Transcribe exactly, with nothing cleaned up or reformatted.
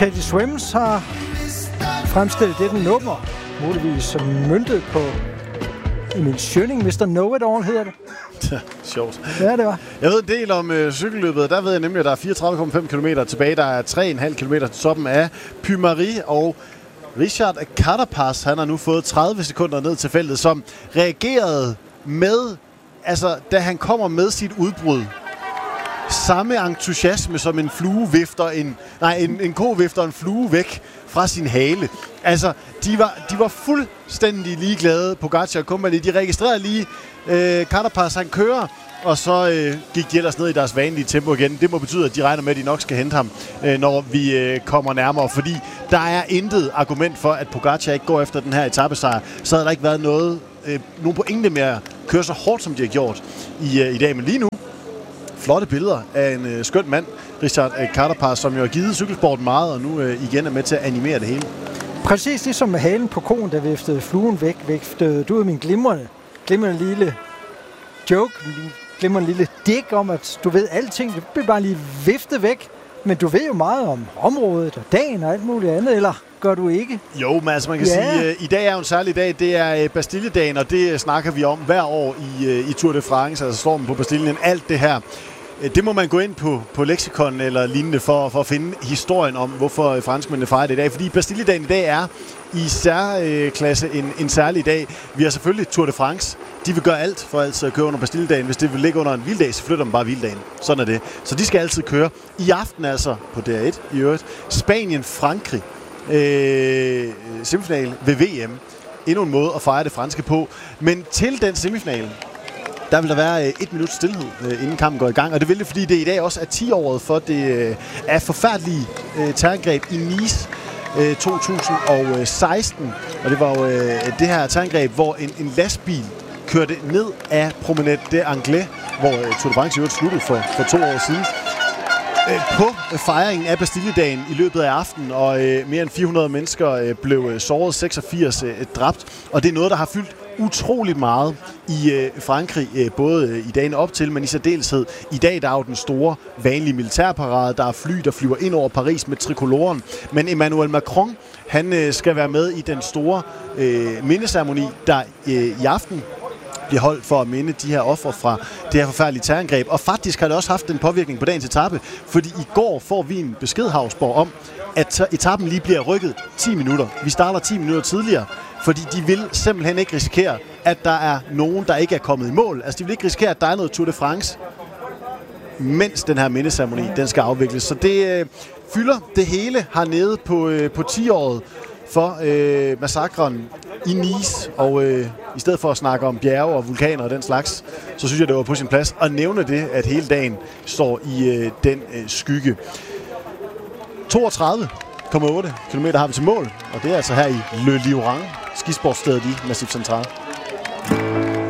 Teddy Swims har fremstillet dette nummer, muligvis som møntet på Emil Schønning. mister Know-It-All hedder det. Ja, sjovt. Ja, det var. Jeg ved en del om øh, cykelløbet. Der ved jeg nemlig, at der er fireogtredive komma fem kilometer tilbage. Der er tre komma fem kilometer til toppen af Puy-Marie, og Richard Carapaz, han har nu fået tredive sekunder ned til feltet, som reagerede med, altså da han kommer med sit udbrud, samme entusiasme som en flue vifter en, nej, en, en ko vifter en flue væk fra sin hale. Altså, de var, de var fuldstændig ligeglade, Pogacar og company. De registrerede lige, øh, Carapaz, han kører, og så øh, gik de ellers ned i deres vanlige tempo igen. Det må betyde, at de regner med, at de nok skal hente ham, øh, når vi øh, kommer nærmere, fordi der er intet argument for, at Pogacar ikke går efter den her etapesejr. Så havde der ikke været noget, øh, nogen pointe med at køre så hårdt, som de har gjort i, øh, i dag. Men lige nu, flotte billeder af en øh, skøn mand, Richard øh, Carapaz, som jo har givet cykelsporten meget, og nu øh, igen er med til at animere det hele. Præcis ligesom med halen på koen, der viftede fluen væk, viftede du ud min glimrende, glimrende lille joke, glimrende lille dig om, at du ved alting. Det bliver bare lige viftet væk, men du ved jo meget om området og dagen og alt muligt andet, eller gør du ikke? Jo, men altså man kan ja. sige, at i dag er jo en særlig dag. Det er Bastilledagen, og det snakker vi om hver år i, i Tour de France, altså stormen på Bastillen, alt det her. Det må man gå ind på, på leksikon eller lignende for, for at finde historien om, hvorfor franskmændene fejrer det i dag. Fordi Bastilledagen i dag er i særklasse en, en særlig dag. Vi har selvfølgelig Tour de France. De vil gøre alt for altid at køre under Bastilledagen. Hvis det vil ligge under en vilddag, så flytter man bare vilddagen. Sådan er det. Så de skal altid køre. I aften altså på D R et i øvrigt. Spanien-Frankrig. Øh, semifinal ved V M. Endnu en måde at fejre det franske på. Men til den semifinal, der vil der være øh, et minut stillhed, øh, inden kampen går i gang. Og det vil det, fordi det i dag også er ti-året for det øh, er forfærdelige øh, terrorangreb i Nice øh, to tusind og seksten. Og det var jo øh, det her terrorangreb, hvor en, en lastbil kørte ned af Promenade des Anglais, hvor øh, Tour de France jo sluttede for, for to år siden. Øh, på fejringen af Bastilledagen i løbet af aftenen, og øh, mere end fire hundrede mennesker øh, blev øh, såret, seksogfirs øh, dræbt. Og det er noget, der har fyldt utroligt meget i øh, Frankrig, øh, både øh, i dagen op til, men i særdeleshed i dag, der er jo den store, vanlige militærparade. Der er fly, der flyver ind over Paris med trikoloren. Men Emmanuel Macron, han øh, skal være med i den store øh, mindeceremoni, der øh, i aften bliver holdt for at minde de her ofre fra det her forfærdelige terrorangreb. Og faktisk har det også haft en påvirkning på dagens etape, fordi i går får vi en besked, Havsborg, om, at etappen lige bliver rykket ti minutter. Vi starter ti minutter tidligere, fordi de vil simpelthen ikke risikere, at der er nogen, der ikke er kommet i mål. Altså, de vil ikke risikere, at der er noget Tour de France, mens den her mindeceremoni, den skal afvikles. Så det øh, fylder det hele hernede på, øh, på ti-året for øh, massakren i Nice. Og øh, i stedet for at snakke om bjerge og vulkaner og den slags, så synes jeg, det var på sin plads at nævne det, at hele dagen står i øh, den øh, skygge. toogtredive komma otte kilometer har vi til mål, og det er altså her i Le Livran, skisportsstedet i Massif Central.